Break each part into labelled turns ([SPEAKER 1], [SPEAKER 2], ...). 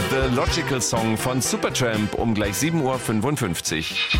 [SPEAKER 1] The Logical Song von Supertramp um gleich 7.55 Uhr.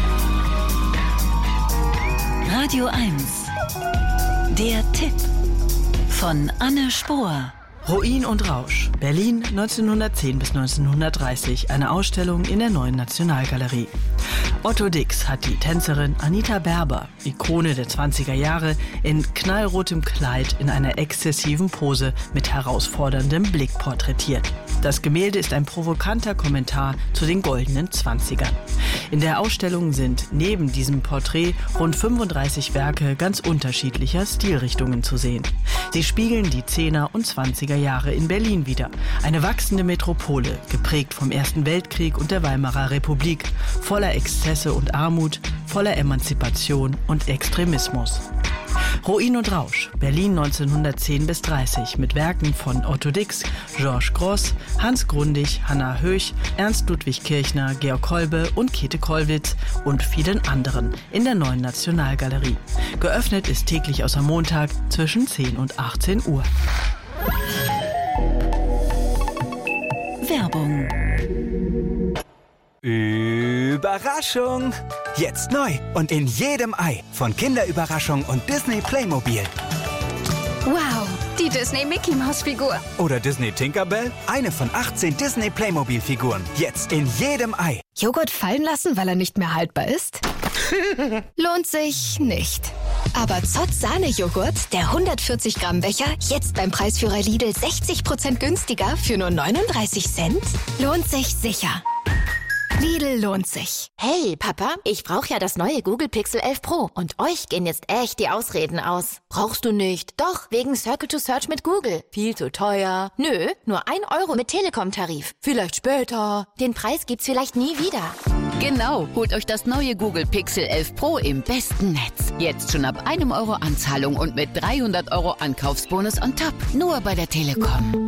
[SPEAKER 2] Radio 1. Der Tipp von Anne Spohr.
[SPEAKER 3] Ruin und Rausch. Berlin 1910 bis 1930. Eine Ausstellung in der Neuen Nationalgalerie. Otto Dix hat die Tänzerin Anita Berber, Ikone der 20er Jahre, in knallrotem Kleid in einer exzessiven Pose mit herausforderndem Blick porträtiert. Das Gemälde ist ein provokanter Kommentar zu den goldenen 20ern. In der Ausstellung sind neben diesem Porträt rund 35 Werke ganz unterschiedlicher Stilrichtungen zu sehen. Sie spiegeln die 10er und 20er Jahre in Berlin wider. Eine wachsende Metropole, geprägt vom Ersten Weltkrieg und der Weimarer Republik, voller Exzesse und Armut, voller Emanzipation und Extremismus. Ruin und Rausch, Berlin 1910 bis 30 mit Werken von Otto Dix, Georges Grosz, Hans Grundig, Hannah Höch, Ernst Ludwig Kirchner, Georg Kolbe und Käthe Kollwitz und vielen anderen in der Neuen Nationalgalerie. Geöffnet ist täglich außer Montag zwischen 10 und 18 Uhr.
[SPEAKER 2] Werbung.
[SPEAKER 4] Überraschung! Jetzt neu und in jedem Ei von Kinderüberraschung und Disney Playmobil.
[SPEAKER 5] Wow, die Disney Mickey Maus Figur.
[SPEAKER 4] Oder Disney Tinkerbell, eine von 18 Disney Playmobil Figuren. Jetzt in jedem Ei.
[SPEAKER 5] Joghurt fallen lassen, weil er nicht mehr haltbar ist? Lohnt sich nicht. Aber Zott Sahne-Joghurt, der 140 Gramm Becher, jetzt beim Preisführer Lidl 60% günstiger für nur 39 Cent? Lohnt sich sicher. Lidl lohnt sich.
[SPEAKER 6] Hey, Papa, ich brauche ja das neue Google Pixel 11 Pro. Und euch gehen jetzt echt die Ausreden aus. Brauchst du nicht? Doch, wegen Circle to Search mit Google. Viel zu teuer. Nö, nur 1 Euro mit Telekom-Tarif. Vielleicht später. Den Preis gibt's vielleicht nie wieder.
[SPEAKER 2] Genau, holt euch das neue Google Pixel 11 Pro im besten Netz. Jetzt schon ab 1 Euro Anzahlung und mit 300 Euro Ankaufsbonus on top. Nur bei der Telekom.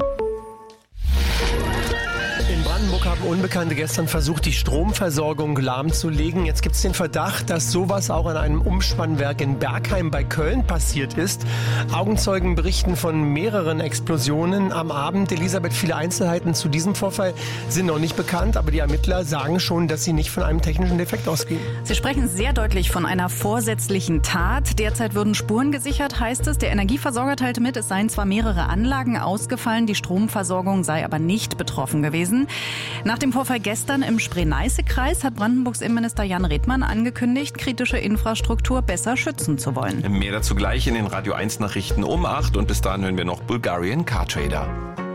[SPEAKER 7] In Brandenburg haben Unbekannte gestern versucht, die Stromversorgung lahmzulegen. Jetzt gibt es den Verdacht, dass sowas auch an einem Umspannwerk in Bergheim bei Köln passiert ist. Augenzeugen berichten von mehreren Explosionen am Abend. Elisabeth, viele Einzelheiten zu diesem Vorfall sind noch nicht bekannt, aber die Ermittler sagen schon, dass sie nicht von einem technischen Defekt ausgehen.
[SPEAKER 8] Sie sprechen sehr deutlich von einer vorsätzlichen Tat. Derzeit würden Spuren gesichert, heißt es. Der Energieversorger teilte mit, es seien zwar mehrere Anlagen ausgefallen, die Stromversorgung sei aber nicht betroffen gewesen. Nach dem Vorfall gestern im Spree-Neiße-Kreis hat Brandenburgs Innenminister Jan Redmann angekündigt, kritische Infrastruktur besser schützen zu wollen.
[SPEAKER 1] Mehr dazu gleich in den Radio 1 Nachrichten um 8 und bis dahin hören wir noch Bulgarian Car Trader.